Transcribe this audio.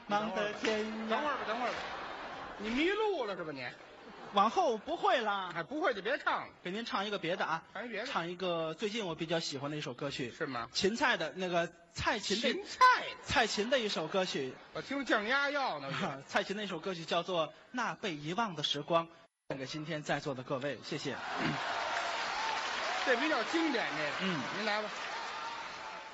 忙得天涯。 等会儿吧，等会儿吧，你迷路了是吧你？ 往后不会啦， 哎，不会就别唱了， 给您唱一个别的啊， 唱一别的唱一个最近我比较喜欢的一首歌曲， 是吗？ 芹菜的那个蔡琴的芹菜， 蔡琴的一首歌曲， 我听降压药呢。 蔡琴的一首歌曲叫做《那被遗忘的时光》，献给今天在座的各位，谢谢。 这比较经典，这个，您来吧。